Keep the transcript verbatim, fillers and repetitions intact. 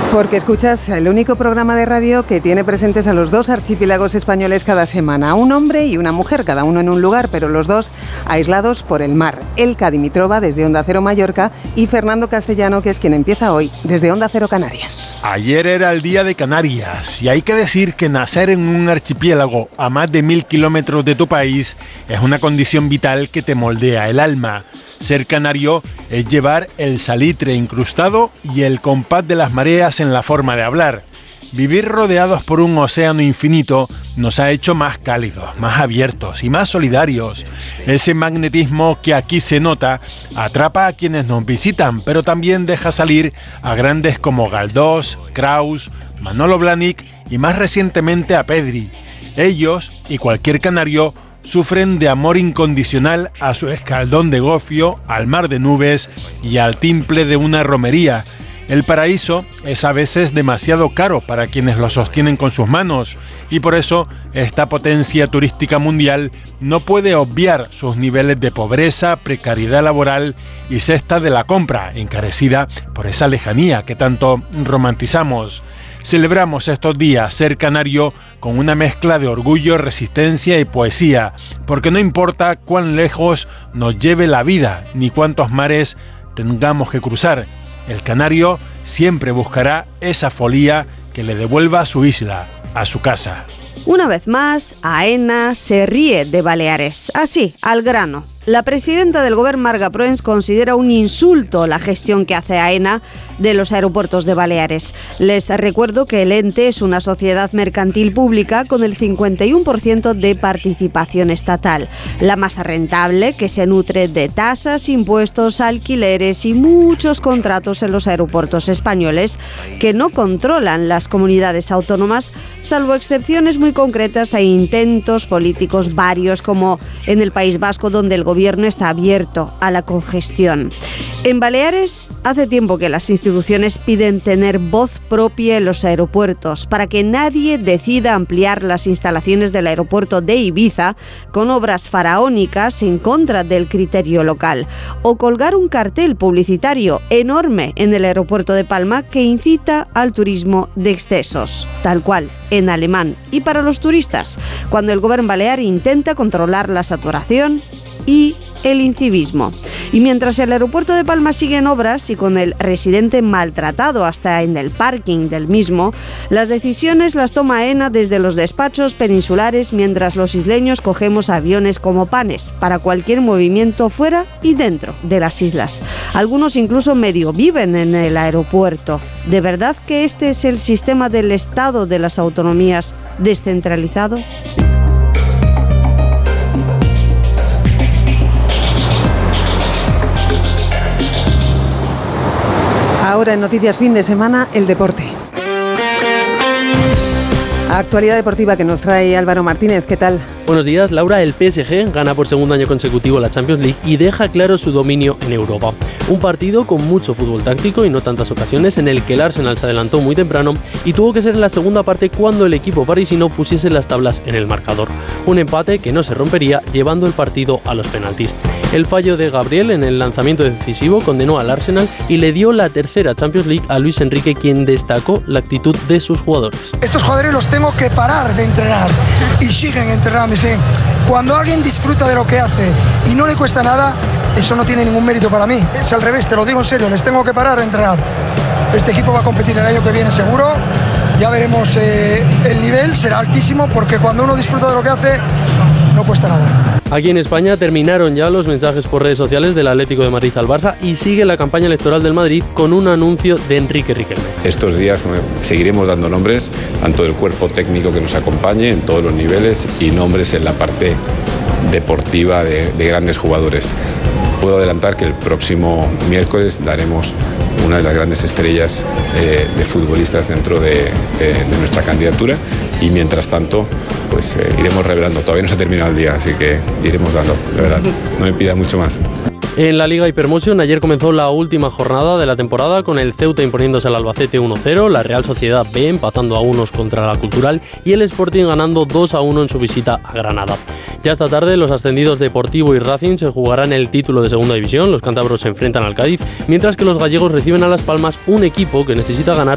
Porque escuchas el único programa de radio que tiene presentes a los dos archipiélagos españoles cada semana. Un hombre y una mujer, cada uno en un lugar, pero los dos aislados por el mar. Elka Dimitrova desde Onda Cero Mallorca y Fernando Castellano, que es quien empieza hoy desde Onda Cero Canarias. Ayer era el día de Canarias y hay que decir que nacer en un archipiélago a más de mil kilómetros de tu país es una condición vital que te moldea el alma. Ser canario es llevar el salitre incrustado y el compás de las mareas en la forma de hablar. Vivir rodeados por un océano infinito nos ha hecho más cálidos, más abiertos y más solidarios. Ese magnetismo que aquí se nota atrapa a quienes nos visitan, pero también deja salir a grandes como Galdós, Kraus, Manolo Blahnik y más recientemente a Pedri. Ellos y cualquier canario sufren de amor incondicional a su escaldón de gofio, al mar de nubes y al timple de una romería. El paraíso es a veces demasiado caro para quienes lo sostienen con sus manos y por eso esta potencia turística mundial no puede obviar sus niveles de pobreza, precariedad laboral y cesta de la compra, encarecida por esa lejanía que tanto romantizamos. Celebramos estos días ser canario con una mezcla de orgullo, resistencia y poesía, porque no importa cuán lejos nos lleve la vida ni cuántos mares tengamos que cruzar, el canario siempre buscará esa folía que le devuelva a su isla, a su casa. Una vez más, Aena se ríe de Baleares, así, al grano. La presidenta del Govern, Marga Proens, considera un insulto la gestión que hace Aena de los aeropuertos de Baleares. Les recuerdo que el ente es una sociedad mercantil pública con el cincuenta y uno por ciento de participación estatal, la más rentable, que se nutre de tasas, impuestos, alquileres y muchos contratos en los aeropuertos españoles que no controlan las comunidades autónomas, salvo excepciones muy concretas e intentos políticos varios, como en el País Vasco, donde el gobierno está abierto a la congestión. En Baleares, hace tiempo que las instituciones piden tener voz propia en los aeropuertos para que nadie decida ampliar las instalaciones del aeropuerto de Ibiza con obras faraónicas en contra del criterio local, o colgar un cartel publicitario enorme en el aeropuerto de Palma que incita al turismo de excesos, tal cual, en alemán, y para los turistas, cuando el gobierno balear intenta controlar la saturación y el incivismo. Y mientras el aeropuerto de Palma sigue en obras y con el residente maltratado hasta en el parking del mismo, las decisiones las toma Aena desde los despachos peninsulares, mientras los isleños cogemos aviones como panes para cualquier movimiento fuera y dentro de las islas. Algunos incluso medio viven en el aeropuerto. ¿De verdad que este es el sistema del Estado de las autonomías descentralizado? Ahora en Noticias Fin de Semana, el deporte. Actualidad deportiva que nos trae Álvaro Martínez, ¿qué tal? Buenos días, Laura. El P S G gana por segundo año consecutivo la Champions League y deja claro su dominio en Europa. Un partido con mucho fútbol táctico y no tantas ocasiones, en el que el Arsenal se adelantó muy temprano y tuvo que ser en la segunda parte cuando el equipo parisino pusiese las tablas en el marcador. Un empate que no se rompería, llevando el partido a los penaltis. El fallo de Gabriel en el lanzamiento decisivo condenó al Arsenal y le dio la tercera Champions League a Luis Enrique, quien destacó la actitud de sus jugadores. Estos jugadores los tengo que parar de entrenar y siguen entrenándose. Cuando alguien disfruta de lo que hace y no le cuesta nada, eso no tiene ningún mérito para mí. Es al revés, te lo digo en serio, les tengo que parar de entrenar. Este equipo va a competir el año que viene seguro, ya veremos, eh, el nivel será altísimo porque cuando uno disfruta de lo que hace, no cuesta nada. Aquí en España terminaron ya los mensajes por redes sociales del Atlético de Madrid al Barça y sigue la campaña electoral del Madrid con un anuncio de Enrique Riquelme. Estos días seguiremos dando nombres, tanto del cuerpo técnico que nos acompañe en todos los niveles y nombres en la parte deportiva de, de grandes jugadores. Puedo adelantar que el próximo miércoles daremos una de las grandes estrellas eh, de futbolistas dentro de, de, de nuestra candidatura y mientras tanto pues eh, iremos revelando. Todavía no se ha terminado el día, así que iremos dando, de verdad, no me pida mucho más. En la Liga Hypermotion ayer comenzó la última jornada de la temporada con el Ceuta imponiéndose al Albacete uno cero, la Real Sociedad B empatando a unos contra la Cultural y el Sporting ganando dos a uno en su visita a Granada. Ya esta tarde los ascendidos Deportivo y Racing se jugarán el título de segunda división, los cántabros se enfrentan al Cádiz, mientras que los gallegos reciben a Las Palmas, un equipo que necesita ganar